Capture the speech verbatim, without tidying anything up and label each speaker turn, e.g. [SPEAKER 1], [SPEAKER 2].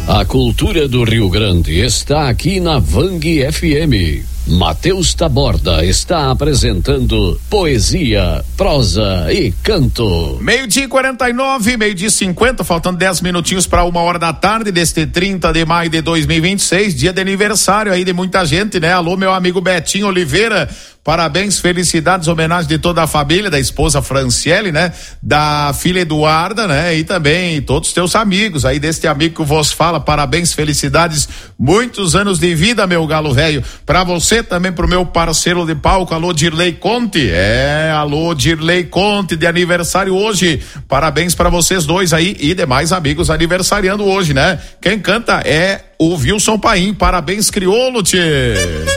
[SPEAKER 1] A cultura do Rio Grande está aqui na Vang F M. Matheus Taborda está apresentando poesia, prosa e canto.
[SPEAKER 2] Meio-dia e quarenta e nove, meio-dia e cinquenta, faltando dez minutinhos para uma hora da tarde deste trinta de maio de dois mil e vinte e seis, dia de aniversário aí de muita gente, né? Alô, meu amigo Betinho Oliveira. Parabéns, felicidades, homenagem de toda a família, da esposa Franciele, né? Da filha Eduarda, né? E também todos os teus amigos aí, deste amigo que vos fala, parabéns, felicidades, muitos anos de vida, meu galo velho. Pra você também, pro meu parceiro de palco, alô Dirley Conte, é, alô Dirley Conte, de aniversário hoje, parabéns pra vocês dois aí e demais amigos aniversariando hoje, né? Quem canta é o Wilson Paim, parabéns, crioulo, tchê.